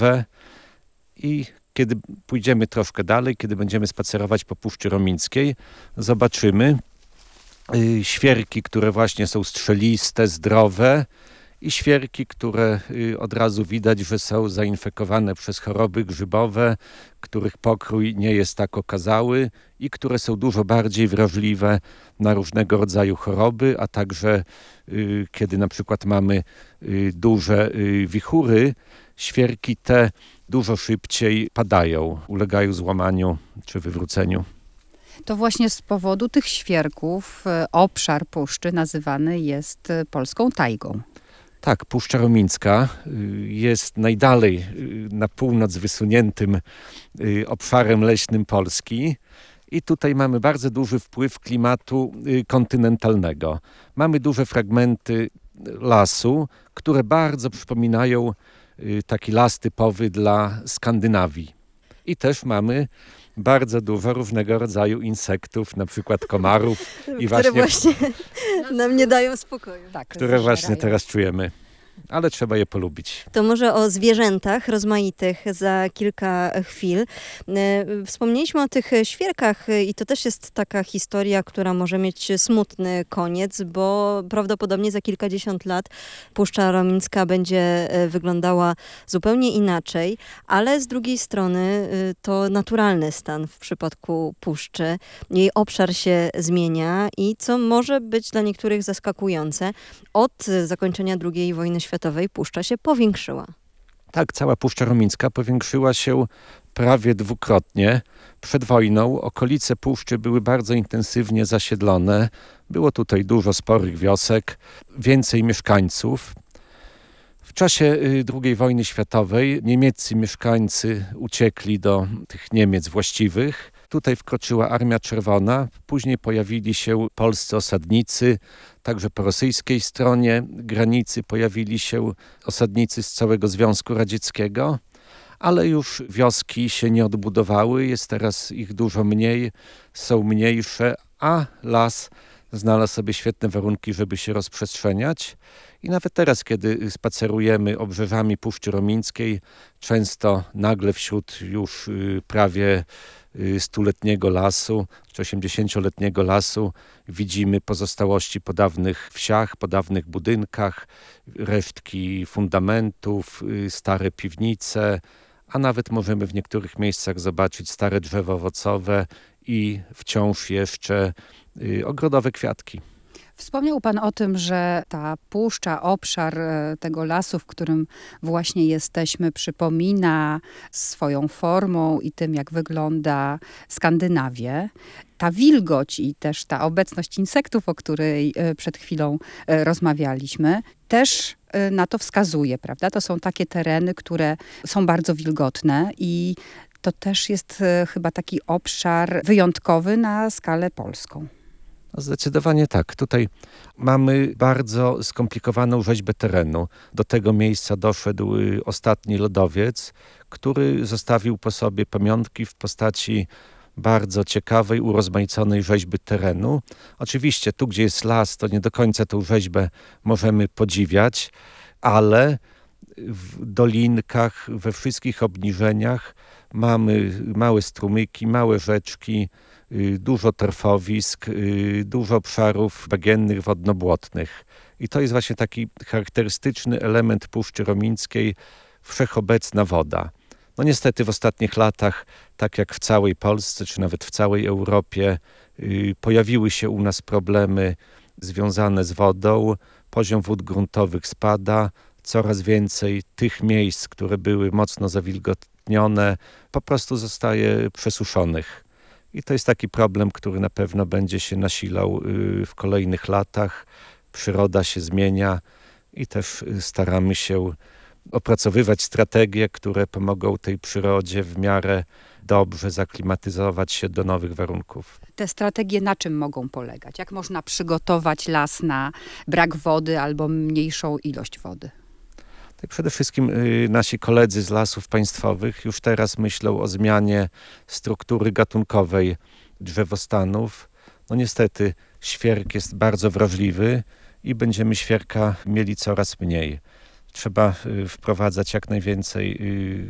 zdrowe. I kiedy pójdziemy troszkę dalej, kiedy będziemy spacerować po Puszczy Romińskiej, zobaczymy świerki, które właśnie są strzeliste, zdrowe i świerki, które od razu widać, że są zainfekowane przez choroby grzybowe, których pokrój nie jest tak okazały i które są dużo bardziej wrażliwe na różnego rodzaju choroby, a także kiedy na przykład mamy duże wichury, świerki te dużo szybciej padają, ulegają złamaniu czy wywróceniu. To właśnie z powodu tych świerków obszar puszczy nazywany jest polską tajgą. Tak, Puszcza Romińska jest najdalej na północ wysuniętym obszarem leśnym Polski i tutaj mamy bardzo duży wpływ klimatu kontynentalnego. Mamy duże fragmenty lasu, które bardzo przypominają taki las typowy dla Skandynawii. I też mamy bardzo dużo różnego rodzaju insektów, na przykład komarów. Które właśnie nam nie dają spokoju. Tak, które właśnie teraz czujemy. Ale trzeba je polubić. To może o zwierzętach rozmaitych za kilka chwil. Wspomnieliśmy o tych świerkach i to też jest taka historia, która może mieć smutny koniec, bo prawdopodobnie za kilkadziesiąt lat Puszcza Romińska będzie wyglądała zupełnie inaczej, ale z drugiej strony to naturalny stan w przypadku puszczy. Jej obszar się zmienia i co może być dla niektórych zaskakujące, od zakończenia II wojny światowej puszcza się powiększyła. Tak, cała Puszcza Romińska powiększyła się prawie dwukrotnie. Przed wojną okolice puszczy były bardzo intensywnie zasiedlone. Było tutaj dużo sporych wiosek, więcej mieszkańców. W czasie II wojny światowej niemieccy mieszkańcy uciekli do tych Niemiec właściwych. Tutaj wkroczyła Armia Czerwona, później pojawili się polscy osadnicy, także po rosyjskiej stronie granicy pojawili się osadnicy z całego Związku Radzieckiego, ale już wioski się nie odbudowały, jest teraz ich dużo mniej, są mniejsze, a las znalazł sobie świetne warunki, żeby się rozprzestrzeniać. I nawet teraz, kiedy spacerujemy obrzeżami Puszczy Romińskiej, często nagle wśród już prawie stuletniego lasu, czy 80-letniego lasu widzimy pozostałości po dawnych wsiach, po dawnych budynkach, resztki fundamentów, stare piwnice, a nawet możemy w niektórych miejscach zobaczyć stare drzewa owocowe i wciąż jeszcze ogrodowe kwiatki. Wspomniał pan o tym, że ta puszcza, obszar tego lasu, w którym właśnie jesteśmy, przypomina swoją formą i tym, jak wygląda Skandynawię. Ta wilgoć i też ta obecność insektów, o której przed chwilą rozmawialiśmy, też na to wskazuje, prawda? To są takie tereny, które są bardzo wilgotne i to też jest chyba taki obszar wyjątkowy na skalę polską. No zdecydowanie tak. Tutaj mamy bardzo skomplikowaną rzeźbę terenu. Do tego miejsca doszedł ostatni lodowiec, który zostawił po sobie pamiątki w postaci bardzo ciekawej, urozmaiconej rzeźby terenu. Oczywiście tu, gdzie jest las, to nie do końca tą rzeźbę możemy podziwiać, ale w dolinkach, we wszystkich obniżeniach mamy małe strumyki, małe rzeczki, dużo torfowisk, dużo obszarów bagiennych, wodno-błotnych. I to jest właśnie taki charakterystyczny element Puszczy Romińskiej, wszechobecna woda. No niestety w ostatnich latach, tak jak w całej Polsce, czy nawet w całej Europie, pojawiły się u nas problemy związane z wodą. Poziom wód gruntowych spada, coraz więcej tych miejsc, które były mocno zawilgotnione, po prostu zostaje przesuszonych. I to jest taki problem, który na pewno będzie się nasilał w kolejnych latach. Przyroda się zmienia i też staramy się opracowywać strategie, które pomogą tej przyrodzie w miarę dobrze zaklimatyzować się do nowych warunków. Te strategie na czym mogą polegać? Jak można przygotować las na brak wody albo mniejszą ilość wody? Tak przede wszystkim nasi koledzy z Lasów Państwowych już teraz myślą o zmianie struktury gatunkowej drzewostanów. No niestety świerk jest bardzo wrażliwy i będziemy świerka mieli coraz mniej. Trzeba wprowadzać jak najwięcej